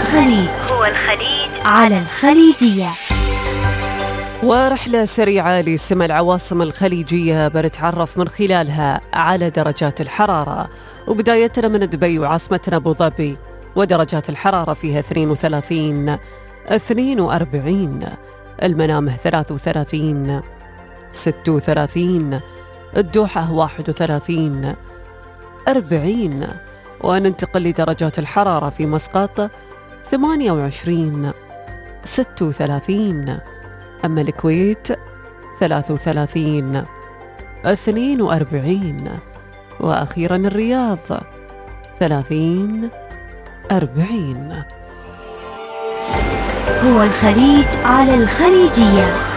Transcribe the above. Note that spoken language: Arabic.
الخليج على الخليجية. ورحلة سريعة لسمى العواصم الخليجية بنتعرف من خلالها على درجات الحرارة، وبدايتنا من دبي وعاصمتنا أبو ظبي، ودرجات الحرارة فيها 32 42، المنامه 33 36، الدوحة 31 40. وننتقل لدرجات الحرارة في مسقط 28 36، أما الكويت 33 42، وأخيرا الرياض 30 40. هو الخليج على الخليجية.